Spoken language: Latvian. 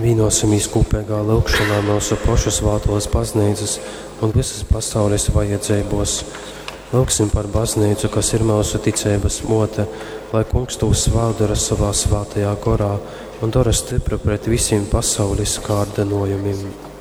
Vīnosimīs kopīgā lūgšanā mūsu pašu svētos baznīcas un visas pasaules vajadzībos. Lūgsim par baznīcu, kas ir mūsu ticības mote, lai Kungs tūs svētdara savā svētajā gorā un dara stipru pret visiem pasaules kārdinojumiem.